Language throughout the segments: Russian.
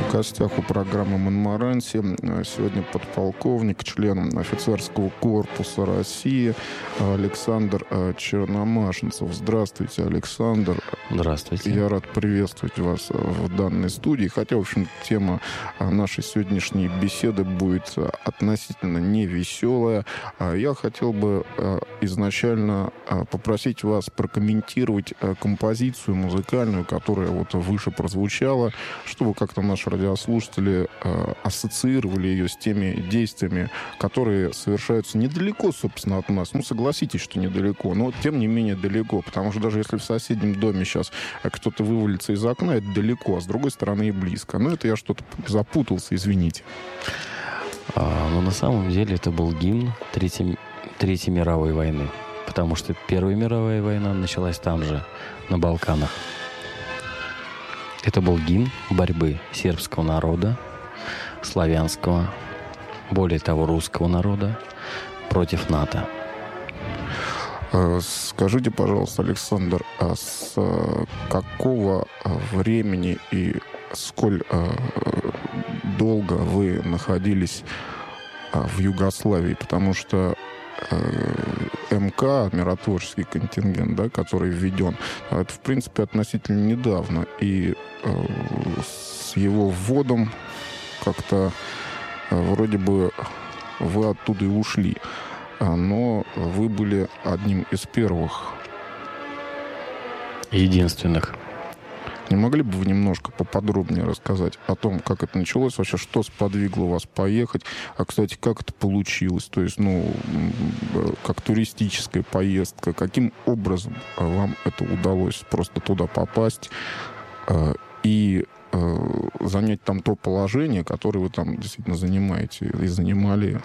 В гостях у программы «Монмаранси» сегодня подполковник, член офицерского корпуса России Александр Черномашинцев. Здравствуйте, Александр. Здравствуйте. Я рад приветствовать вас в данной студии. Хотя, в общем, тема нашей сегодняшней беседы будет относительно невеселая. Я хотел бы изначально попросить вас прокомментировать композицию музыкальную, которая вот выше прозвучала, чтобы как-то наши радиослушатели ассоциировали ее с теми действиями, которые совершаются недалеко, собственно, от нас. Ну, согласитесь, что недалеко, но тем не менее далеко, потому что даже если в соседнем доме сейчас кто-то вывалится из окна, это далеко, а с другой стороны и близко. Но это я что-то запутался, извините. Но на самом деле это был гимн Третьей мировой войны, потому что Первая мировая война началась там же, на Балканах. Это был гимн борьбы сербского народа, славянского, более того, русского народа против НАТО. Скажите, пожалуйста, Александр, а с какого времени и сколь долго вы находились в Югославии? Потому что МК, миротворческий контингент, да, который введен, это, в принципе, относительно недавно. И с его вводом как-то вроде бы вы оттуда и ушли. Но вы были одним из первых. Единственных. Не могли бы вы немножко поподробнее рассказать о том, как это началось, вообще, что сподвигло вас поехать? А, кстати, как это получилось? То есть, как туристическая поездка, каким образом вам это удалось просто туда попасть и занять там то положение, которое вы там действительно занимаете и занимали?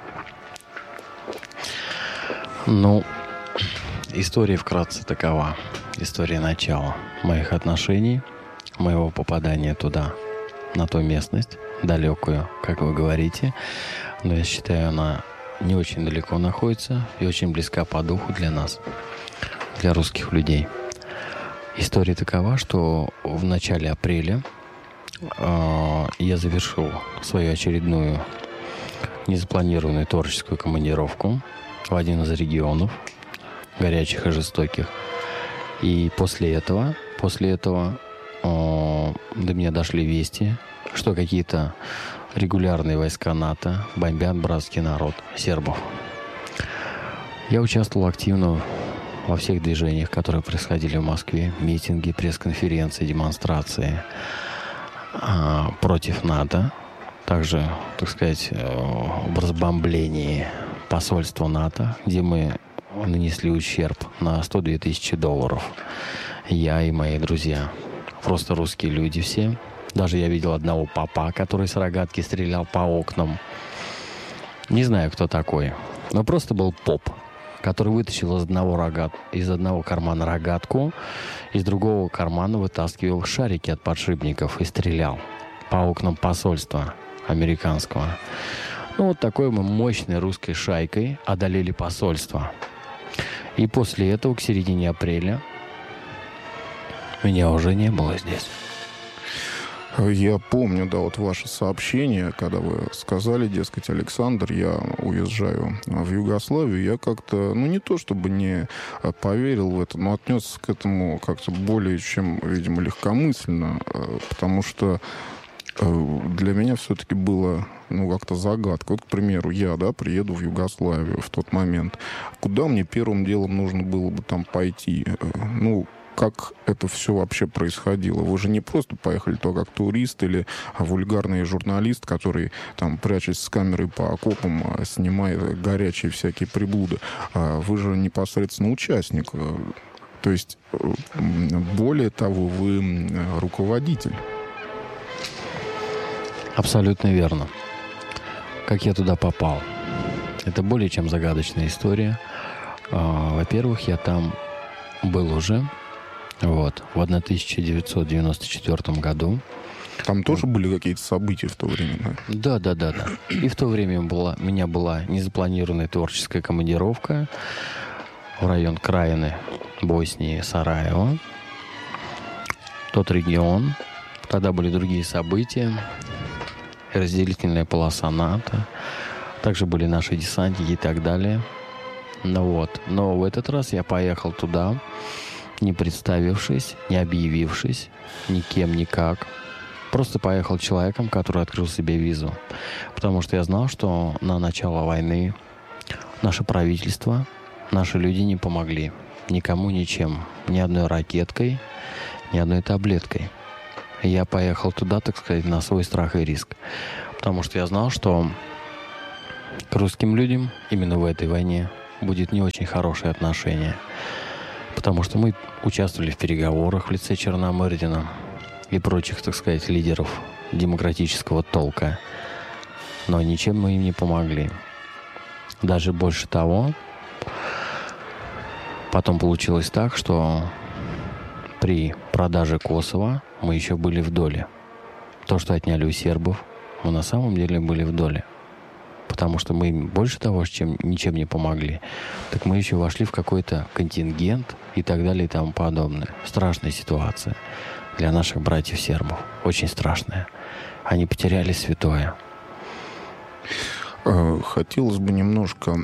История вкратце такова. История начала моих отношений, моего попадания туда, на ту местность, далекую, как вы говорите. Но я считаю, она не очень далеко находится и очень близка по духу для нас, для русских людей. История такова, что в начале апреля я завершил свою очередную незапланированную творческую командировку в один из регионов, горячих и жестоких. И после этого до меня дошли вести, что какие-то регулярные войска НАТО бомбят братский народ сербов. Я участвовал активно во всех движениях, которые происходили в Москве. Митинги, пресс-конференции, демонстрации против НАТО. Также, так сказать, в разбомблении посольства НАТО, где мы нанесли ущерб на $102 тысячи. Я и мои друзья. Просто русские люди все. Даже я видел одного попа, который с рогатки стрелял по окнам. Не знаю, кто такой. Но просто был поп, который вытащил из одного кармана рогатку, из другого кармана вытаскивал шарики от подшипников и стрелял по окнам посольства американского. Вот такой мы мощной русской шайкой одолели посольство. И после этого, к середине апреля, меня уже не было здесь. Я помню, да, вот ваше сообщение, когда вы сказали, дескать, Александр, я уезжаю в Югославию, я как-то, не то чтобы не поверил в это, но отнесся к этому как-то более чем, видимо, легкомысленно, потому что для меня все-таки было, как-то загадка. Вот, к примеру, я, приеду в Югославию в тот момент. Куда мне первым делом нужно было бы там пойти? Как это все вообще происходило? Вы же не просто поехали то как турист или вульгарный журналист, который, там, прячась с камерой по окопам, снимает горячие всякие приблуды. Вы же непосредственно участник. То есть, более того, вы руководитель. Абсолютно верно. Как я туда попал? Это более чем загадочная история. Во-первых, я там был уже в 1994 году. Там тоже были какие-то события в то время? Да. И в то время у меня была незапланированная творческая командировка в район Краины, Боснии, Сараево. Тот регион, Тогда были другие события, разделительная полоса НАТО, также были наши десантники и так далее. Но в этот раз я поехал туда, не представившись, не объявившись, никем, никак. Просто поехал человеком, который открыл себе визу. Потому что я знал, что на начало войны наше правительство, наши люди не помогли. Никому ничем. Ни одной ракеткой, ни одной таблеткой. Я поехал туда, так сказать, на свой страх и риск. Потому что я знал, что к русским людям именно в этой войне будет не очень хорошее отношение. Потому что мы участвовали в переговорах в лице Черномырдина и прочих, так сказать, лидеров демократического толка. Но ничем мы им не помогли. Даже больше того, потом получилось так, что при продаже Косово мы еще были в доле. То, что отняли у сербов, мы на самом деле были в доле. Потому что мы им больше того, чем ничем не помогли, так мы еще вошли в какой-то контингент и так далее и тому подобное. Страшная ситуация для наших братьев сербов. Очень страшная. Они потеряли святое. Хотелось бы немножко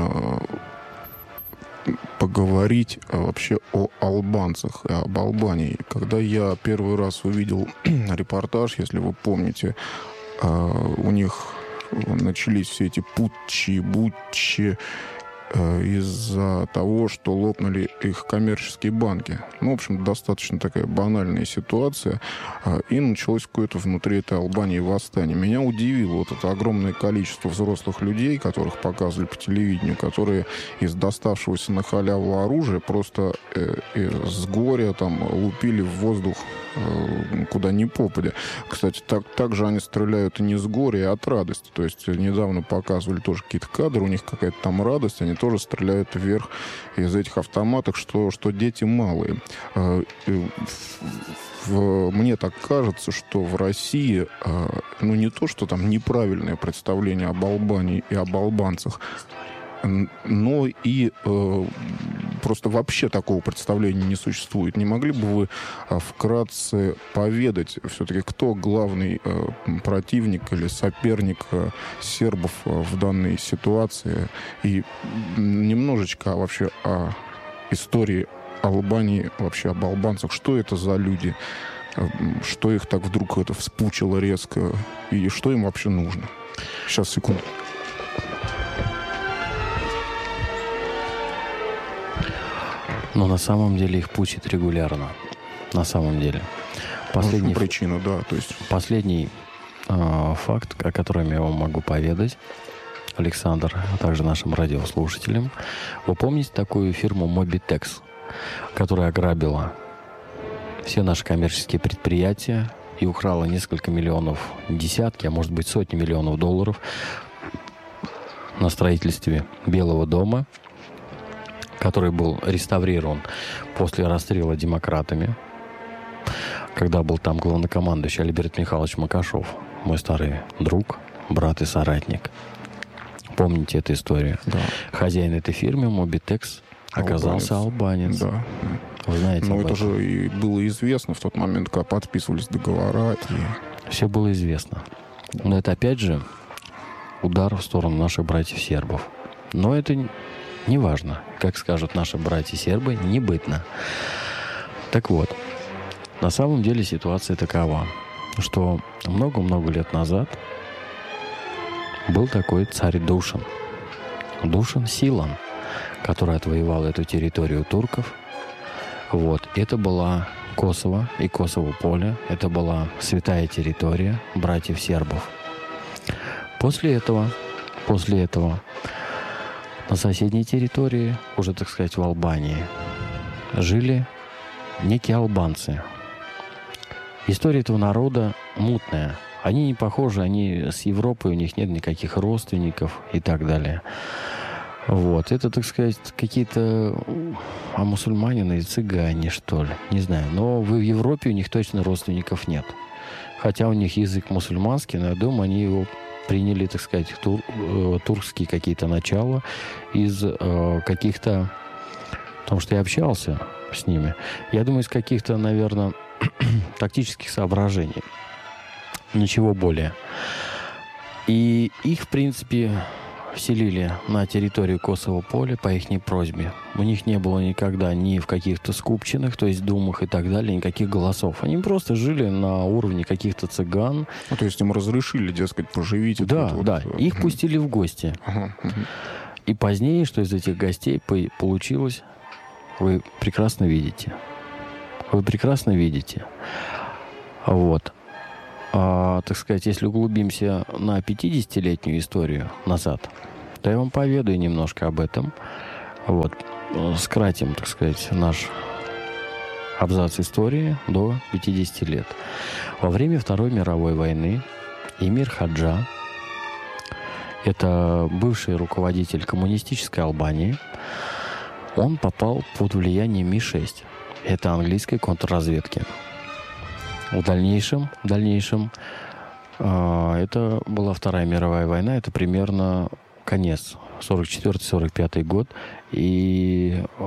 поговорить вообще о албанцах, об Албании. Когда я первый раз увидел репортаж, если вы помните, у них начались все эти путчи, бутчи из-за того, что лопнули их коммерческие банки. Ну, в общем, достаточно такая банальная ситуация. И началось какое-то внутри этой Албании восстание. Меня удивило вот это огромное количество взрослых людей, которых показывали по телевидению, которые из доставшегося на халяву оружия просто с горя там лупили в воздух куда ни попадя. Кстати, так же они стреляют и не с горя, а от радости. То есть недавно показывали тоже какие-то кадры, у них какая-то там радость, они тоже стреляют вверх из этих автоматов, что дети малые. Мне так кажется, что в России, ну не то, что там неправильное представление об Албании и об албанцах, но и просто вообще такого представления не существует. Не могли бы вы вкратце поведать все-таки, кто главный противник или соперник сербов в данной ситуации? И немножечко вообще о истории Албании, вообще об албанцах. Что это за люди? Что их так вдруг это вспучило резко? И что им вообще нужно? Сейчас, секунду. Но на самом деле их пучит регулярно. На самом деле. Последний причина, да. То есть... Последний факт, о котором я вам могу поведать, Александр, а также нашим радиослушателям. Вы помните такую фирму Mobitex, которая ограбила все наши коммерческие предприятия и украла несколько миллионов, десятки, а может быть сотни миллионов долларов на строительстве Белого дома, который был реставрирован после расстрела демократами, когда был там главнокомандующий Альберт Михайлович Макашов, мой старый друг, брат и соратник. Помните эту историю? Да. Хозяин этой фирмы, Mobitex, оказался албанец. Да. Вы знаете об этом? Это же и было известно в тот момент, когда подписывались договора. Все было известно. Но это, опять же, удар в сторону наших братьев-сербов. Но это не важно. Как скажут наши братья-сербы, не бытно. Так вот, на самом деле ситуация такова, что много-много лет назад был такой царь Душан. Душан Силан, который отвоевал эту территорию турков. Вот. Это была Косово и Косово-Поле. Это была святая территория братьев-сербов. После этого на соседней территории, уже, так сказать, в Албании, жили некие албанцы. История этого народа мутная. Они не похожи, они с Европой, у них нет никаких родственников и так далее. Вот. Это, так сказать, какие-то мусульманины и цыгане, что ли. Не знаю. Но в Европе у них точно родственников нет. Хотя у них язык мусульманский, но я думаю, они его приняли, так сказать, туркские какие-то начала из каких-то... Потому что я общался с ними. Я думаю, из каких-то, наверное, тактических соображений. Ничего более. И их, в принципе, вселили на территорию Косово-Поля по ихней просьбе. У них не было никогда ни в каких-то скупчинах, то есть думах и так далее, никаких голосов. Они просто жили на уровне каких-то цыган. То есть им разрешили, дескать, поживите. Да, да. Их пустили в гости. И позднее, что из этих гостей получилось, вы прекрасно видите. Вы прекрасно видите. Вот. Так сказать, если углубимся на 50-летнюю историю назад, то я вам поведаю немножко об этом. Вот. Скратим, так сказать, наш абзац истории до 50 лет. Во время Второй мировой войны эмир Хаджа, это бывший руководитель коммунистической Албании, он попал под влияние Ми-6. Это английской контрразведки. В дальнейшем, это была Вторая мировая война, это примерно конец, 44-45 год, и к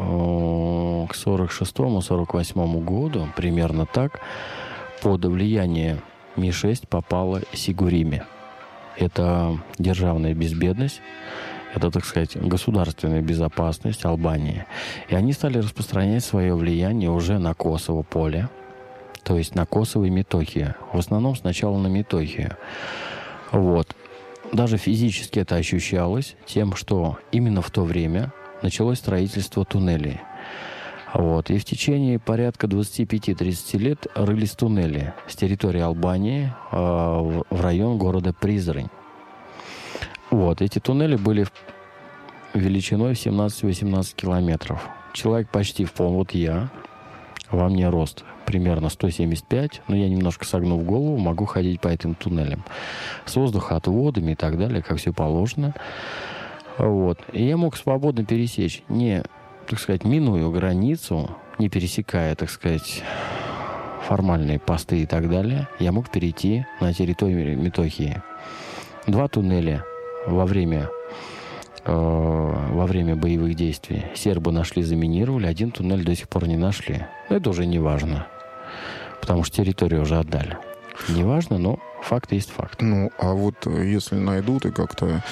46-48 году, примерно так, под влияние Ми-6 попала Сигурими. Это державная безбедность, это, так сказать, государственная безопасность Албании. И они стали распространять свое влияние уже на Косово-Поле, то есть на Косово и Метохию. В основном сначала на Метохию. Вот. Даже физически это ощущалось тем, что именно в то время началось строительство туннелей. Вот. И в течение порядка 25-30 лет рылись туннели с территории Албании в район города Призрань. Вот. Эти туннели были величиной в 17-18 километров. Человек почти в пол, вот я, во мне рост примерно 175, но я немножко согнув голову, могу ходить по этим туннелям. С воздухоотводами и так далее, как все положено. Вот. И я мог свободно пересечь, не, так сказать, минуя границу, не пересекая, так сказать, формальные посты и так далее, я мог перейти на территорию Метохии. 2 туннеля во время боевых действий сербы нашли, заминировали, 1 туннель до сих пор не нашли. Но это уже не важно, потому что территорию уже отдали. Не важно, но факт есть факт. А вот если найдут и как-то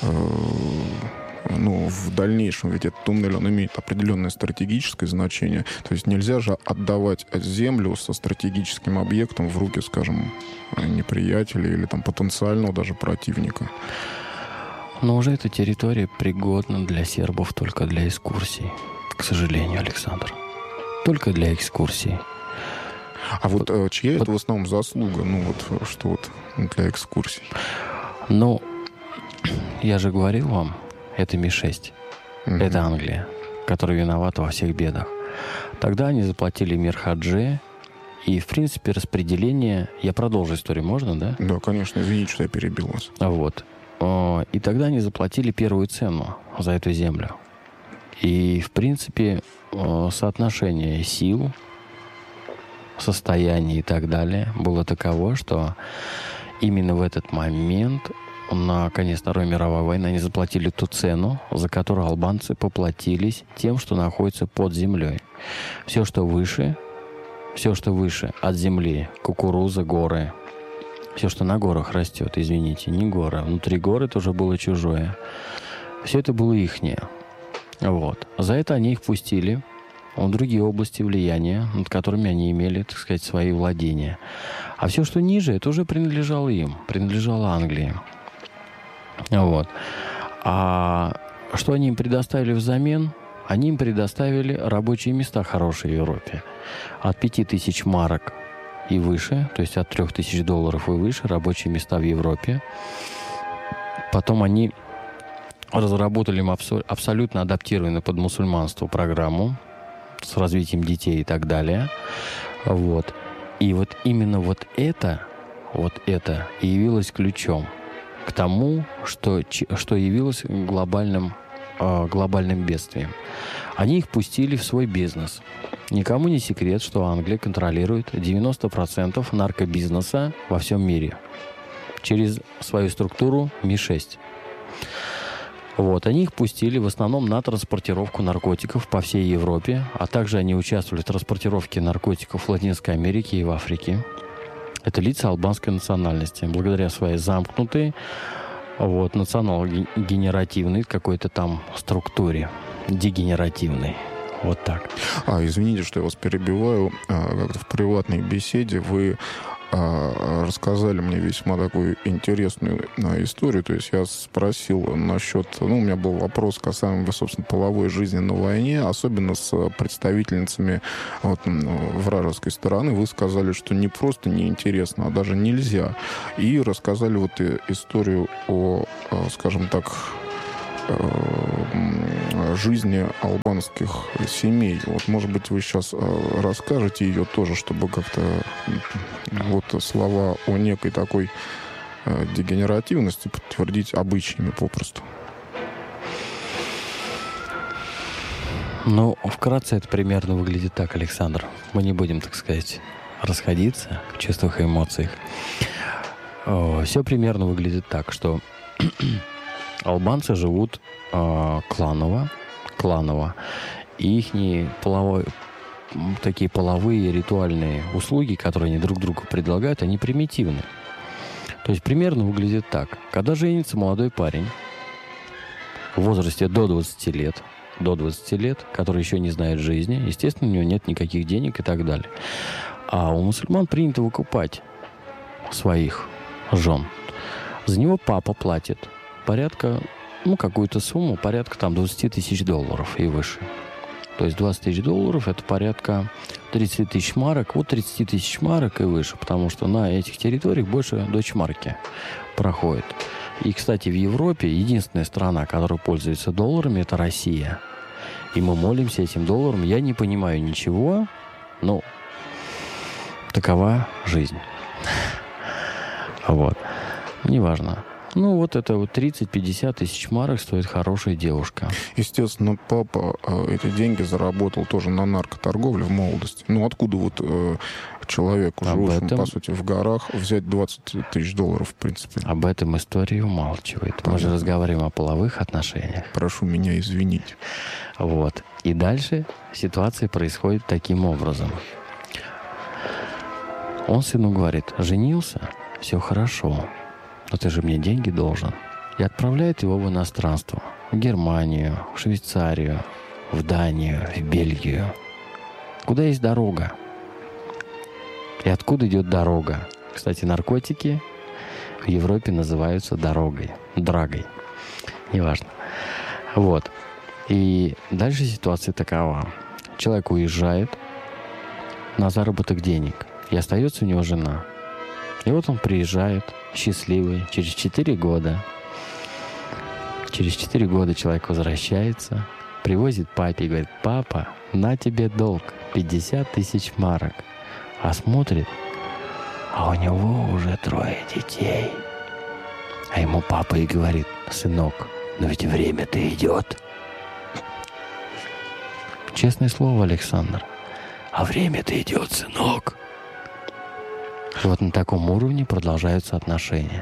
в дальнейшем, ведь этот туннель, он имеет определенное стратегическое значение. То есть нельзя же отдавать землю со стратегическим объектом в руки, скажем, неприятеля или там потенциального даже противника. Но уже эта территория пригодна для сербов только для экскурсий. К сожалению, Александр. Только для экскурсий. А вот чья это в основном заслуга? Что для экскурсий? Я же говорил вам, это Ми-6. Это Англия, которая виновата во всех бедах. Тогда они заплатили эмир Хадже, и, в принципе, распределение... Я продолжу историю, можно, да? Да, конечно. Извините, что я перебил вас. Вот. И тогда они заплатили первую цену за эту землю. И, в принципе, соотношение сил, состояния и так далее было таково, что именно в этот момент, на конец Второй мировой войны, они заплатили ту цену, за которую албанцы поплатились тем, что находится под землей. Все, что выше от земли, кукуруза, горы, все, что на горах растет, извините, не горы. Внутри горы тоже было чужое. Все это было ихнее. Вот. За это они их пустили в другие области влияния, над которыми они имели, так сказать, свои владения. А все, что ниже, это уже принадлежало им, принадлежало Англии. Вот. А что они им предоставили взамен? Они им предоставили рабочие места хорошие в Европе. От 5000 марок и выше, то есть от $3000 и выше, рабочие места в Европе. Потом они разработали им абсолютно адаптированную под мусульманство программу с развитием детей и так далее. Вот. И вот именно вот это и явилось ключом к тому, что явилось глобальным бедствием. Они их пустили в свой бизнес. Никому не секрет, что Англия контролирует 90% наркобизнеса во всем мире через свою структуру Ми-6. Вот, они их пустили в основном на транспортировку наркотиков по всей Европе, а также они участвовали в транспортировке наркотиков в Латинской Америке и в Африке. Это лица албанской национальности. Благодаря своей замкнутой, национал-генеративной какой-то там структуре, дегенеративной. Вот так. Извините, что я вас перебиваю. Как-то в приватной беседе вы рассказали мне весьма такую интересную историю. То есть я спросил насчет... у меня был вопрос касаемо, собственно, половой жизни на войне, особенно с представительницами вражеской стороны. Вы сказали, что не просто неинтересно, а даже нельзя. И рассказали историю о, скажем так, жизни албанских семей. Может быть, вы сейчас расскажете ее тоже, чтобы как-то слова о некой такой дегенеративности подтвердить обычаями попросту. Вкратце это примерно выглядит так, Александр. Мы не будем, так сказать, расходиться в чувствах и эмоциях. Все примерно выглядит так, что албанцы живут кланово, и их такие половые ритуальные услуги, которые они друг другу предлагают, они примитивны. То есть примерно выглядит так. Когда женится молодой парень в возрасте до 20 лет, который еще не знает жизни, естественно, у него нет никаких денег и так далее. А у мусульман принято выкупать своих жен. За него папа платит порядка, какую-то сумму, порядка там $20 тысяч и выше. То есть $20 тысяч это порядка 30 тысяч марок, 30 тысяч марок и выше, потому что на этих территориях больше дойчмарки проходит. И, кстати, в Европе единственная страна, которая пользуется долларами, это Россия. И мы молимся этим долларам. Я не понимаю ничего, но такова жизнь. Неважно. Это 30-50 тысяч марок стоит хорошая девушка. Естественно, папа эти деньги заработал тоже на наркоторговле в молодости. Откуда человеку, живущему, по сути, в горах, взять $20 тысяч, в принципе? Об этом история умалчивает. Понятно. Мы же разговариваем о половых отношениях. Прошу меня извинить. И дальше ситуация происходит таким образом. Он сыну говорит: женился, все хорошо, но ты же мне деньги должен. И отправляет его в иностранство. В Германию, в Швейцарию, в Данию, в Бельгию. Куда есть дорога? И откуда идет дорога? Кстати, наркотики в Европе называются драгой. Неважно. И дальше ситуация такова. Человек уезжает на заработок денег. И остается у него жена. И он приезжает счастливый через 4 года. Через 4 года человек возвращается, привозит папе и говорит: папа, на тебе долг 50 тысяч марок. А смотрит, а у него уже 3 детей. А ему папа и говорит: сынок, но ведь время-то идет. Честное слово, Александр, а время-то идет, сынок. На таком уровне продолжаются отношения.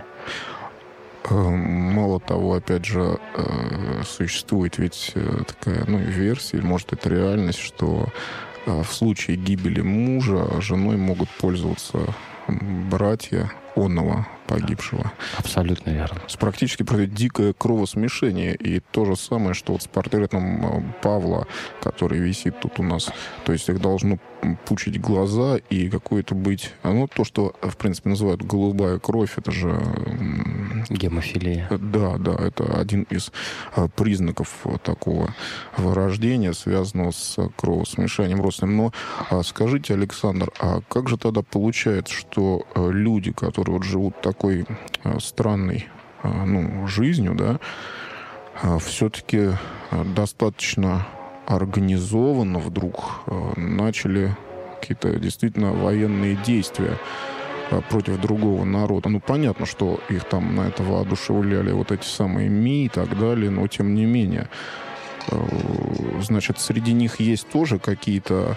Мало того, опять же, существует ведь такая версия, может, это реальность, что в случае гибели мужа женой могут пользоваться братья онного погибшего. Абсолютно верно. Практически происходит дикое кровосмешение. И то же самое, что с портретом Павла, который висит тут у нас. То есть их должно пучить глаза и какое-то быть... то, что, в принципе, называют голубая кровь, это же... Гемофилия. Да, это один из признаков такого вырождения, связанного с кровосмешением родственным. Но скажите, Александр, а как же тогда получается, что люди, которые живут такой странной жизнью, да, все-таки достаточно организованно вдруг начали какие-то действительно военные действия против другого народа. Понятно, что их там на это воодушевляли эти самые МИ и так далее, но тем не менее. Значит, среди них есть тоже какие-то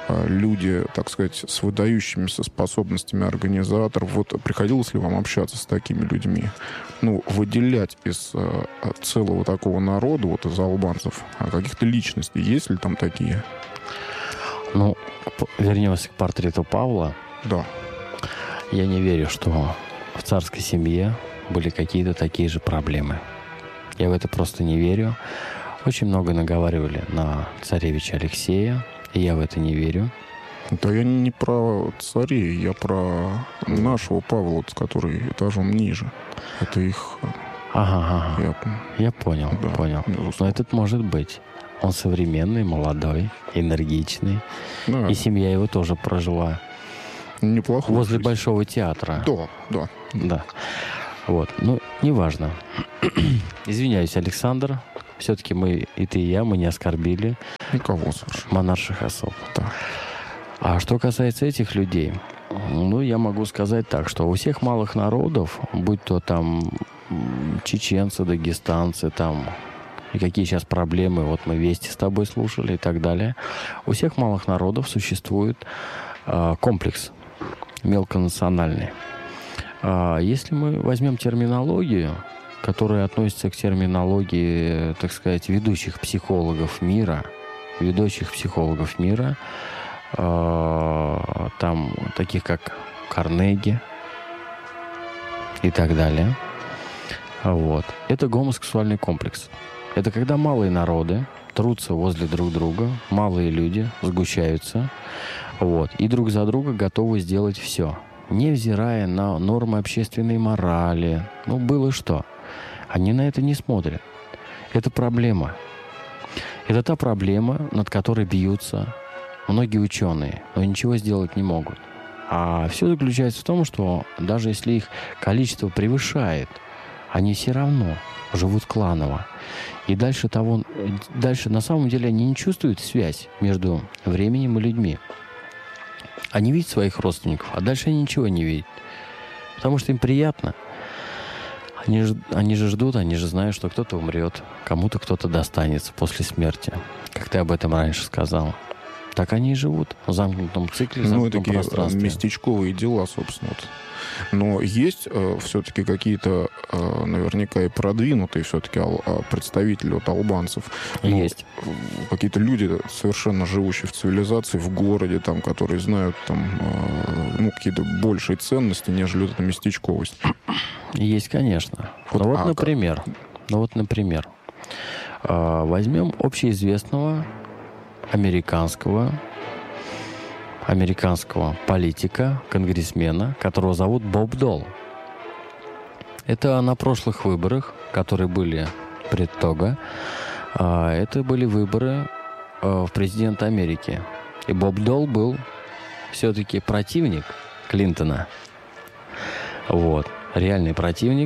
люди, так сказать, с выдающимися способностями организаторов. Вот приходилось ли вам общаться с такими людьми? Ну, выделять из целого такого народа, вот из албанцев, каких-то личностей, есть ли там такие? Ну, вернемся к портрету Павла. Да. Я не верю, что в царской семье были какие-то такие же проблемы. Я в это просто не верю. Очень много наговаривали на царевича Алексея, и я в это не верю. Да я не про царей, я про нашего Павла, который этажом ниже. Это их... Ага. Я понял, да, понял. Но этот может быть. Он современный, молодой, энергичный. Да. И семья его тоже прожила. Неплохо. Возле Большого театра. Да. Вот. Ну, неважно. Извиняюсь, Александр. Все-таки мы, и ты, и я, мы не оскорбили никого совершенно. Монарших особ. Да. А что касается этих людей, ну, я могу сказать так, что у всех малых народов, будь то там чеченцы, дагестанцы, там, и какие сейчас проблемы, вот мы вести с тобой слушали и так далее, у всех малых народов существует комплекс мелконациональный. Если мы возьмем терминологию, которая относится к терминологии, так сказать, ведущих психологов мира, там таких как Карнеги и так далее. Вот. Это гомосексуальный комплекс. Это когда малые народы трутся возле друг друга, малые люди сгущаются, вот, и друг за друга готовы сделать все, невзирая на нормы общественной морали. Ну, было что. Они на это не смотрят. Это проблема. Это та проблема, над которой бьются многие ученые, но ничего сделать не могут. А все заключается в том, что даже если их количество превышает, они все равно живут кланово. И дальше на самом деле они не чувствуют связь между временем и людьми. Они видят своих родственников, а дальше они ничего не видят. Потому что им приятно. Они же ждут, они же знают, что кто-то умрет, кому-то кто-то достанется после смерти. Как ты об этом раньше сказал. Так они и живут в замкнутом цикле, в замкнутом пространстве. Местечковые дела, собственно. Но есть все-таки какие-то, наверняка, и продвинутые все-таки представители вот албанцев. Есть. Какие-то люди, совершенно живущие в цивилизации, в городе, там, которые знают там, какие-то большие ценности, нежели эта местечковость. Есть, конечно. Например, возьмем общеизвестного американского политика, конгрессмена, которого зовут Боб Долл. Это на прошлых выборах, которые были пред Того, это были выборы в президента Америки. И Боб Долл был все-таки противник Клинтона. Вот. Реальный противник.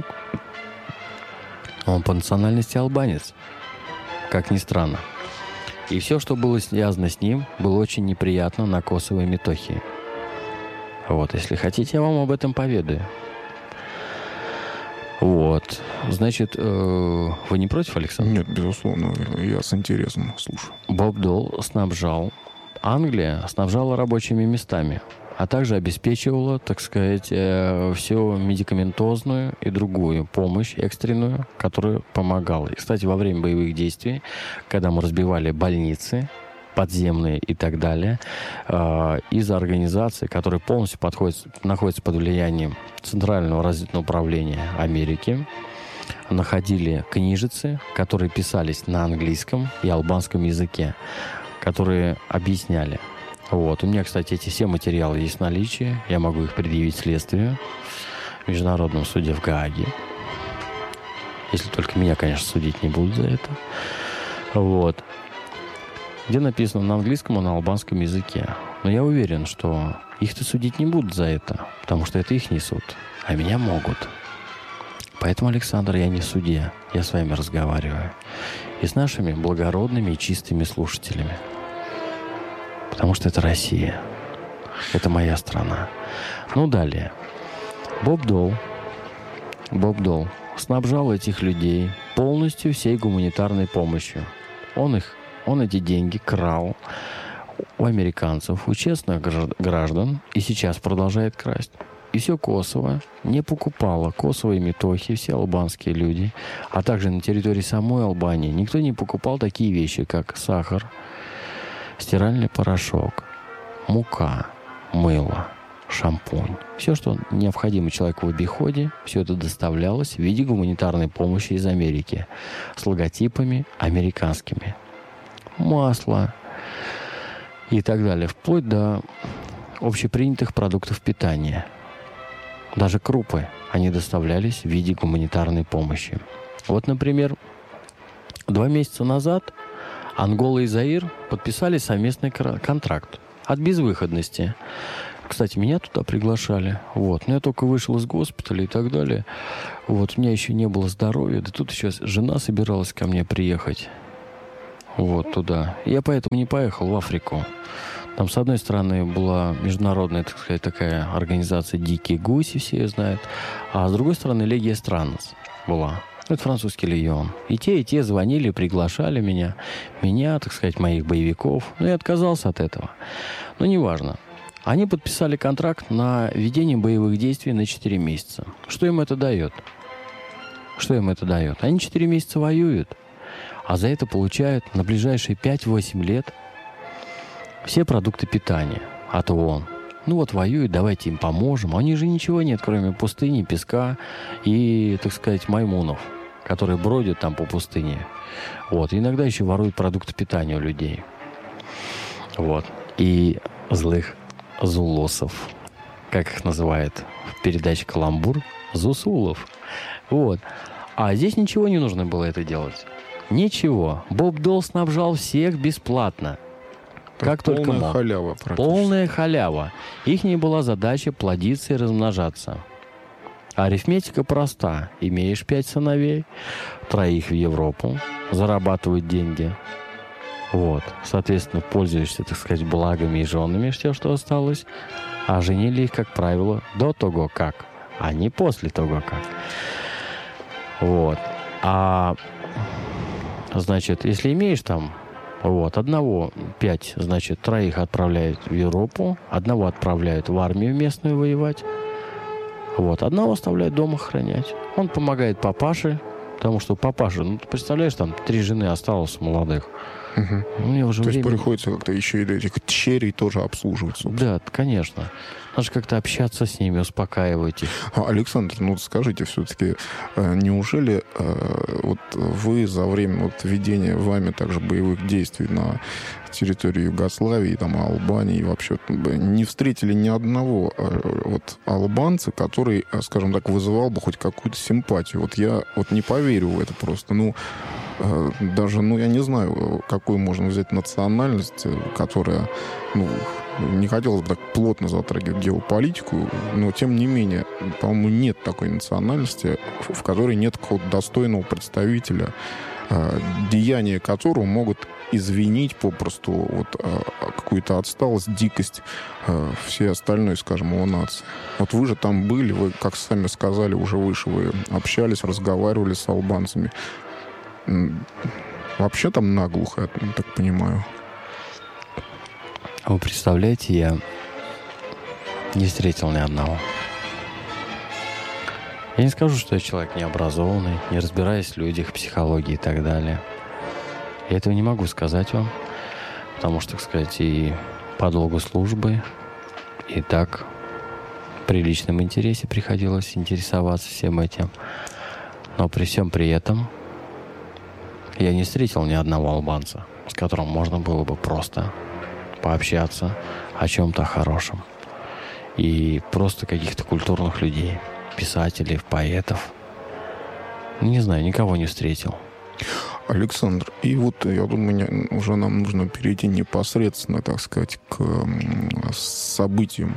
Он по национальности албанец. Как ни странно. И все, что было связано с ним, было очень неприятно на Косово и Метохии. Вот, если хотите, я вам об этом поведаю. Вот. Значит, вы не против, Александр? Нет, безусловно, я с интересом слушаю. Боб Долл Англия снабжала рабочими местами, а также обеспечивала, так сказать, всю медикаментозную и другую помощь экстренную, которая помогала. И, кстати, во время боевых действий, когда мы разбивали больницы подземные и так далее, из-за организации, которая полностью находится под влиянием Центрального разведывательного управления Америки, находили книжицы, которые писались на английском и албанском языке, которые объясняли. Вот. У меня, кстати, эти все материалы есть в наличии. Я могу их предъявить следствию в Международном суде в Гааге. Если только меня, конечно, судить не будут за это. Вот. Где написано на английском и на албанском языке. Но я уверен, что их-то судить не будут за это, потому что это их не суд, а меня могут. Поэтому, Александр, я не судья. Я с вами разговариваю. И с нашими благородными и чистыми слушателями. Потому что это Россия. Это моя страна. Ну, далее. Боб Долл снабжал этих людей полностью всей гуманитарной помощью. Он эти деньги крал у американцев, у честных граждан, и сейчас продолжает красть. И все Косово не покупало. Косово и Метохи, все албанские люди, а также на территории самой Албании никто не покупал такие вещи, как сахар, стиральный порошок, мука, мыло, шампунь. Все, что необходимо человеку в обиходе, все это доставлялось в виде гуманитарной помощи из Америки с логотипами американскими. Масло и так далее, вплоть до общепринятых продуктов питания. Даже крупы, они доставлялись в виде гуманитарной помощи. Вот, например, 2 месяца назад Ангола и Заир подписали совместный контракт от безвыходности. Кстати, меня туда приглашали. Вот. Но я только вышел из госпиталя и так далее. Вот. У меня еще не было здоровья. Да тут еще жена собиралась ко мне приехать. Вот туда. Я поэтому не поехал в Африку. Там, с одной стороны, была международная, так сказать, такая организация «Дикие гуси», все ее знают. А с другой стороны, «Легия Странос» была. Это французский легион. И те звонили, приглашали меня, так сказать, моих боевиков. Но я отказался от этого. Но неважно. Они подписали контракт на ведение боевых действий на 4 месяца. Что им это дает? Они 4 месяца воюют, а за это получают на ближайшие 5-8 лет все продукты питания от ООН. Ну вот воюют, давайте им поможем. У них же ничего нет, кроме пустыни, песка и, так сказать, маймунов, которые бродят там по пустыне. Вот. И иногда еще воруют продукты питания у людей. Вот. И злых зулосов, как их называют в передаче «Каламбур», зусулов. Вот. А здесь ничего не нужно было это делать. Ничего. Боб Дол снабжал всех бесплатно. Как только мог. Халява полная халява. Ихняя была задача плодиться и размножаться. Арифметика проста. Имеешь 5 сыновей, 3 в Европу, зарабатывают деньги. Вот. Соответственно, пользуешься, так сказать, благами и женами, все, что осталось. А женили их, как правило, до того как, а не после того как. Вот. А, значит, если имеешь там вот, 5, значит, 3 отправляют в Европу, 1 отправляют в армию местную воевать, вот, 1 оставляют дома охранять. Он помогает папаше, потому что папаша, ну, ты представляешь, там 3 жены осталось молодых. Угу. Мне уже То есть приходится как-то еще и этих черей тоже обслуживать, собственно. Да, конечно. Надо же как-то общаться с ними, успокаивать их. Александр, ну скажите все-таки, неужели вот вы за время вот ведения вами также боевых действий на территории Югославии, там, Албании, вообще не встретили ни одного вот албанца, который, скажем так, вызывал бы хоть какую-то симпатию? Вот я вот не поверю в это просто. Ну, даже, ну, я не знаю, какую можно взять национальность, которая, ну, не хотелось бы так плотно затрагивать геополитику, но, тем не менее, по-моему, нет такой национальности, в которой нет какого-то достойного представителя, деяния которого могут извинить попросту вот какую-то отсталость, дикость всей остальной, скажем, его нации. Вот вы же там были, вы, как сами сказали, уже выше, вы общались, разговаривали с албанцами. Вообще там наглухо, я так понимаю. Вы представляете, я не встретил ни одного. Я не скажу, что я человек необразованный, не разбираюсь в людях, психологии и так далее. Я этого не могу сказать вам, потому что, так сказать, и по долгу службы, и так при личном интересе приходилось интересоваться всем этим. Но при всем при этом я не встретил ни одного албанца, с которым можно было бы просто пообщаться о чем-то хорошем. И просто каких-то культурных людей, писателей, поэтов. Не знаю, никого не встретил. Александр, и вот, я думаю, уже нам нужно перейти непосредственно, так сказать, к событиям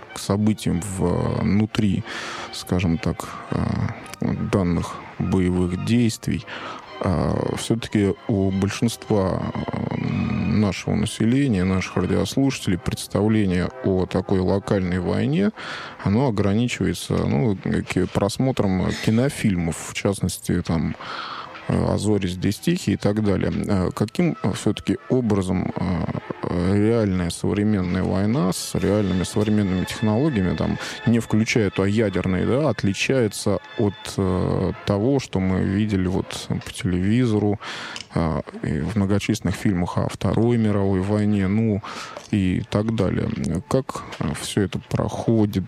внутри, скажем так, данных боевых действий. Все-таки у большинства нашего населения, наших радиослушателей, представление о такой локальной войне, оно ограничивается просмотром кинофильмов, в частности, там, «А зори здесь тихие» и так далее. Каким все-таки образом реальная современная война с реальными современными технологиями, там, не включая то ядерные, да, отличается от того, что мы видели вот по телевизору, и в многочисленных фильмах о Второй мировой войне, ну и так далее. Как все это проходит?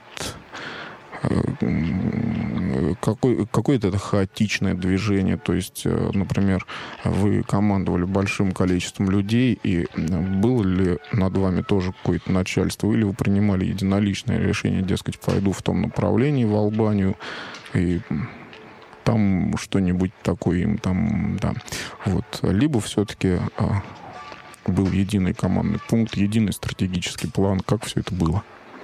Какое-то это хаотичное движение, то есть, например, вы командовали большим количеством людей, и было ли над вами тоже какое-то начальство, или вы принимали единоличное решение, дескать, пойду в том направлении, в Албанию, и там что-нибудь такое им там, да. Вот. Либо все-таки был единый командный пункт, единый стратегический план, как все это было?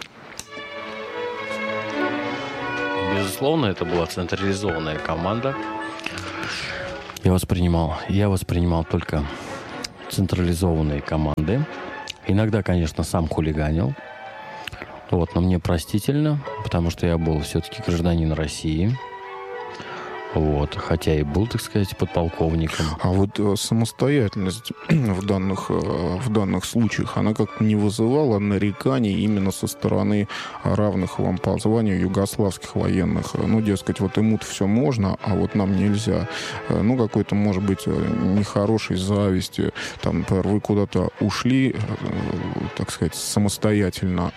Безусловно, это была централизованная команда. Я воспринимал только централизованные команды. Иногда, конечно, сам хулиганил. Вот, но мне простительно, потому что я был все-таки гражданин России. Вот, хотя и был, так сказать, подполковником. А вот самостоятельность в данных случаях, она как-то не вызывала нареканий именно со стороны равных вам по званию югославских военных? Ну, дескать, вот ему-то все можно, а вот нам нельзя. Ну, какой-то, может быть, нехорошей зависти. Там, например, вы куда-то ушли, так сказать, самостоятельно,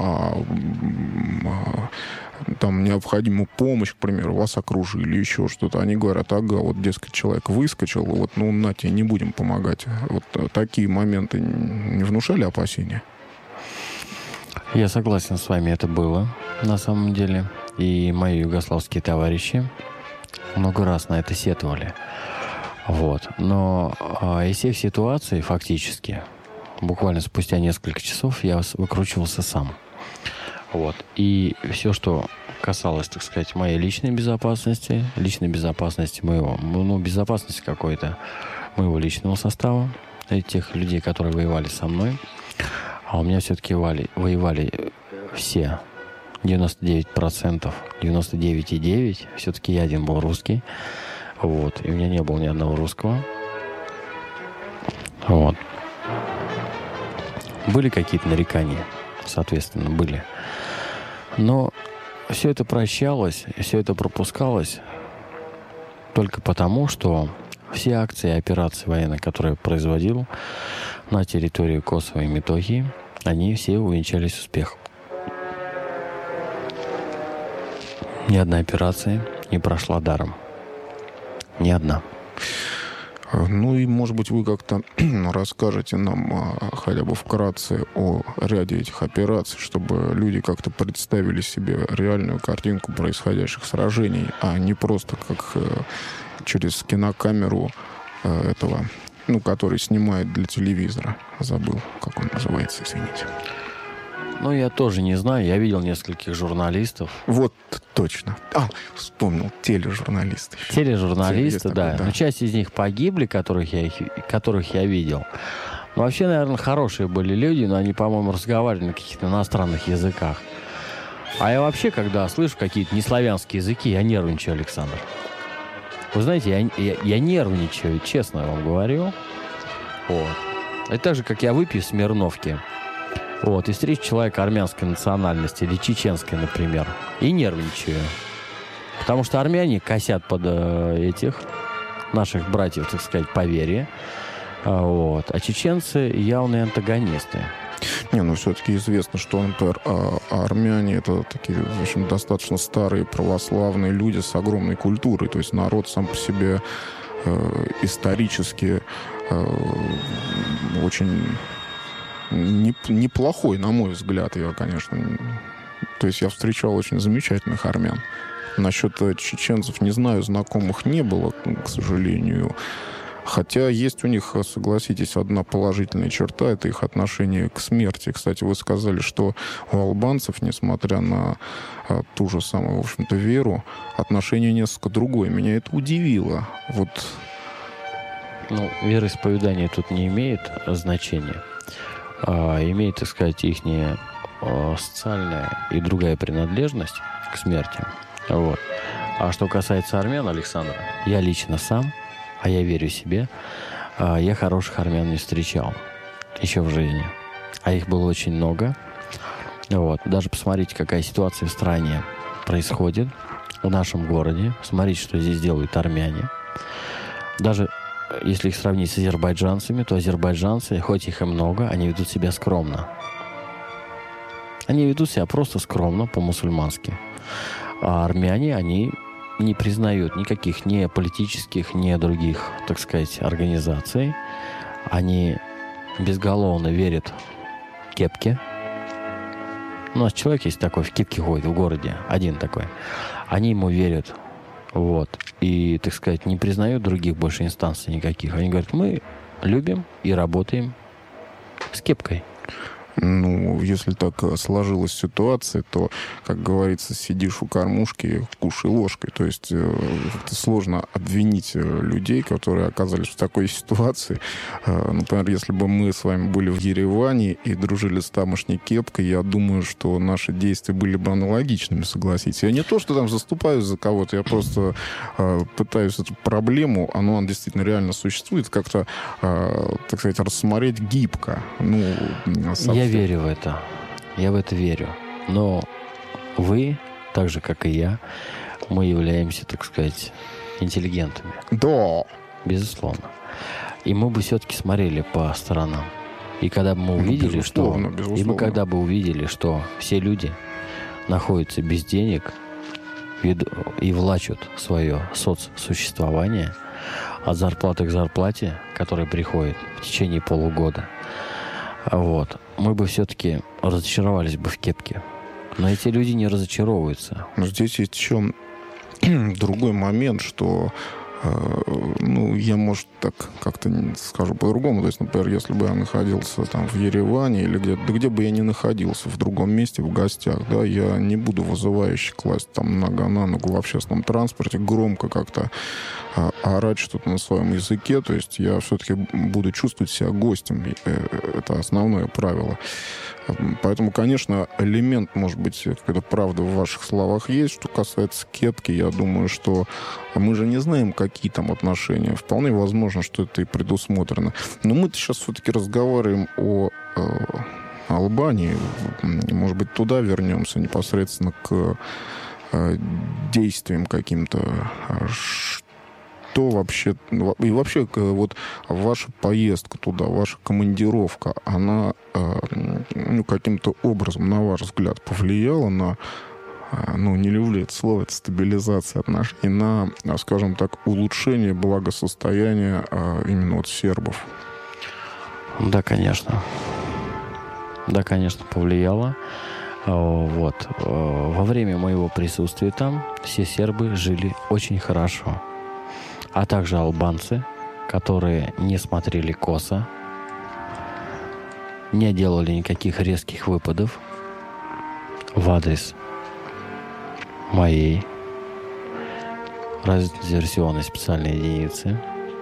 там необходимую помощь, к примеру, вас окружили, еще что-то. Они говорят, ага, вот, дескать, человек выскочил, вот, ну, на тебе не будем помогать. Вот такие моменты не внушали опасения? Я согласен с вами, это было на самом деле. И мои югославские товарищи много раз на это сетовали. Вот. Но из всех ситуаций фактически, буквально спустя несколько часов, я выкручивался сам. Вот. И все, что касалось, так сказать, моей личной безопасности безопасности какой-то моего личного состава, тех людей, которые воевали со мной, а у меня все-таки воевали все, 99%, 99,9%, все-таки я один был русский, вот, и у меня не было ни одного русского, вот. Были какие-то нарекания, соответственно, были. Но все это прощалось, все это пропускалось только потому, что все акции и операции военные, которые я производил на территории Косово и Метохии, они все увенчались успехом. Ни одна операция не прошла даром. Ни одна. Ну и, может быть, вы как-то расскажете нам хотя бы вкратце о ряде этих операций, чтобы люди как-то представили себе реальную картинку происходящих сражений, а не просто как через кинокамеру этого, ну, который снимает для телевизора. Забыл, как он называется, извините. Ну, я тоже не знаю. Я видел нескольких журналистов. Вот, точно. Вспомнил, тележурналисты. Тележурналисты, да. Но часть из них погибли, которых я видел. Но вообще, наверное, хорошие были люди, но они, по-моему, разговаривали на каких-то иностранных языках. А я вообще, когда слышу какие-то неславянские языки, я нервничаю, Александр. Вы знаете, я нервничаю, честно вам говорю. Вот. Это так же, как я выпью Смирновки. Вот, и встречу человека армянской национальности или чеченской, например, и нервничаю. Потому что армяне косят под этих наших братьев, так сказать, по вере. Вот. А чеченцы явные антагонисты. Не, ну все-таки известно, что, например, армяне — это такие, в общем, достаточно старые православные люди с огромной культурой. То есть народ сам по себе исторически очень неплохой, на мой взгляд. Я, конечно... То есть я встречал очень замечательных армян. Насчет чеченцев не знаю, знакомых не было, к сожалению. Хотя есть у них, согласитесь, одна положительная черта — это их отношение к смерти. Кстати, вы сказали, что у албанцев, несмотря на ту же самую, в общем-то, веру, отношение несколько другое. Меня это удивило. Вот. Ну, вероисповедание тут не имеет значения. Имеет, так сказать, их социальная и другая принадлежность к смерти. Вот. А что касается армян, Александра, я лично сам а я верю себе, я хороших армян не встречал еще в жизни. А их было очень много. Вот. Даже посмотрите, какая ситуация в стране происходит, в нашем городе. Смотрите, что здесь делают армяне. Даже если их сравнить с азербайджанцами, то азербайджанцы, хоть их и много, они ведут себя скромно. Они ведут себя просто скромно, по-мусульмански. А армяне, они не признают никаких ни политических, ни других, так сказать, организаций. Они безголовно верят в кепки. У нас человек есть такой, в кепке ходит в городе, один такой. Они ему верят. Вот. И, так сказать, не признают других больше инстанций никаких. Они говорят, мы любим и работаем с кепкой. Ну, если так сложилась ситуация, то, как говорится, сидишь у кормушки, кушай ложкой. То есть как-то сложно обвинить людей, которые оказались в такой ситуации. Например, если бы мы с вами были в Ереване и дружили с тамошней кепкой, я думаю, что наши действия были бы аналогичными, согласитесь. Я не то, что там заступаюсь за кого-то, я просто пытаюсь эту проблему, она действительно реально существует, как-то, так сказать, рассмотреть гибко. Ну, я верю в это. Я в это верю. Но вы, так же, как и я, мы являемся, так сказать, интеллигентами. Да. Безусловно. И мы бы все-таки смотрели по сторонам. И когда бы мы увидели, безусловно. И мы когда бы увидели, что все люди находятся без денег и влачат свое соцсуществование от зарплаты к зарплате, которая приходит в течение полугода, вот, мы бы все-таки разочаровались бы в кепке. Но эти люди не разочаровываются. Но здесь есть еще другой момент, что ну, я, может, так как-то скажу по-другому. То есть, например, если бы я находился там в Ереване или где бы я ни находился, в другом месте, в гостях, да, я не буду вызывающе класть там нога на ногу в общественном транспорте, громко как-то орать что-то на своем языке. То есть я все-таки буду чувствовать себя гостем. Это основное правило. Поэтому, конечно, элемент, может быть, какой-то правды в ваших словах есть. Что касается кепки, я думаю, что мы же не знаем, какие там отношения. Вполне возможно, что это и предусмотрено. Но мы-то сейчас все-таки разговариваем о Албании. Может быть, туда вернемся непосредственно к действиям каким-то. Что вообще... И вообще, вот ваша поездка туда, ваша командировка, она ну, каким-то образом, на ваш взгляд, повлияла на... Ну, не люблю это слово, это стабилизация отношений, на, скажем так, улучшение благосостояния именно вот сербов? Да, конечно. Да, конечно, повлияло. Вот. Во время моего присутствия там все сербы жили очень хорошо. А также албанцы, которые не смотрели косо, не делали никаких резких выпадов в адрес моей разведдиверсионной специальной единицы,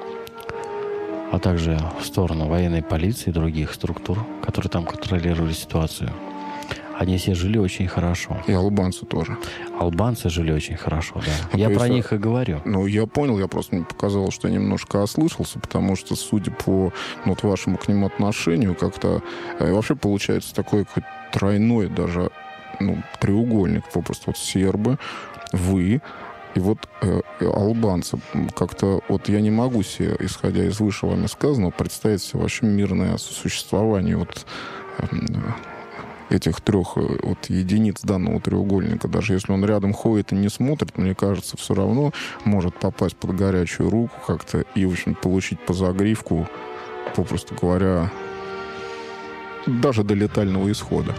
а также в сторону военной полиции и других структур, которые там контролировали ситуацию. Они все жили очень хорошо. И албанцы тоже. Албанцы жили очень хорошо, да. Я про них и говорю. Ну, я понял, я просто мне показалось, что я немножко ослышался, потому что, судя по вот вашему к ним отношению, как-то вообще получается такой какой-то тройной даже, ну, треугольник, попросту вот сербы, вы и вот албанцы. Как-то вот я не могу себе, исходя из выше вами сказанного, представить себе вообще мирное сосуществование вот этих трех вот единиц данного треугольника. Даже если он рядом ходит и не смотрит, мне кажется, все равно может попасть под горячую руку как-то и, в общем, получить по загривку, попросту говоря, даже до летального исхода.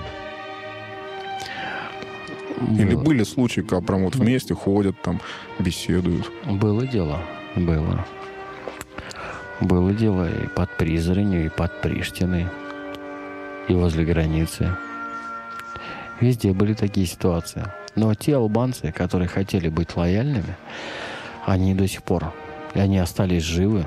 Или были случаи, когда прям вот вместе ходят, там, беседуют? Было дело. Было. Было дело и под Призранью, и под Приштиной, и возле границы. Везде были такие ситуации. Но те албанцы, которые хотели быть лояльными, они до сих пор, и они остались живы,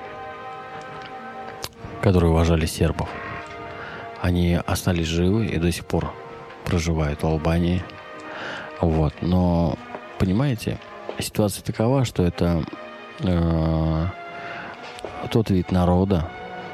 которые уважали сербов. Они остались живы и до сих пор проживают в Албании. Вот. Но, понимаете, ситуация такова, что это тот вид народа,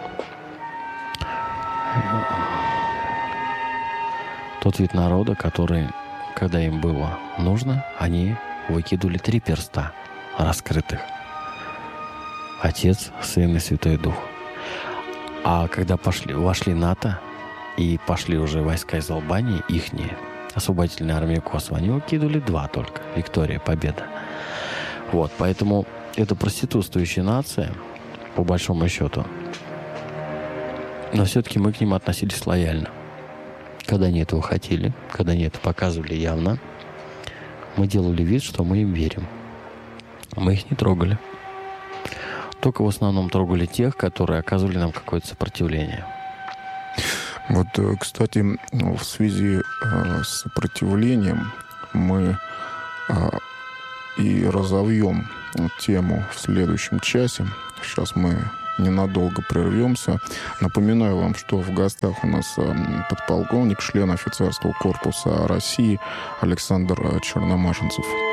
который, когда им было нужно, они выкидывали 3 перста раскрытых. Отец, Сын и Святой Дух. А когда вошли НАТО и пошли уже войска из Албании, ихние, освободительная армия Косово, они выкидывали 2 только. Виктория, победа. Вот, поэтому это проститутствующая нация, по большому счету. Но все-таки мы к ним относились лояльно. Когда они этого хотели, когда они это показывали явно, мы делали вид, что мы им верим. Мы их не трогали. Только в основном трогали тех, которые оказывали нам какое-то сопротивление. Вот, кстати, в связи с сопротивлением мы и разовьем тему в следующем часе. Сейчас мы ненадолго прервемся. Напоминаю вам, что в гостях у нас подполковник, член офицерского корпуса России Александр Черномашинцев.